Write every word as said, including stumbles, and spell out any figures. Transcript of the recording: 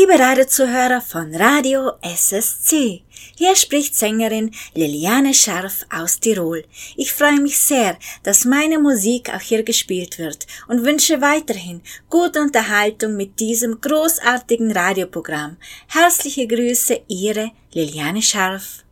Liebe Radiozuhörer von Radio S S C, hier spricht Sängerin Liliane Scharf aus Tirol. Ich freue mich sehr, dass meine Musik auch hier gespielt wird und wünsche weiterhin gute Unterhaltung mit diesem großartigen Radioprogramm. Herzliche Grüße, Ihre Liliane Scharf.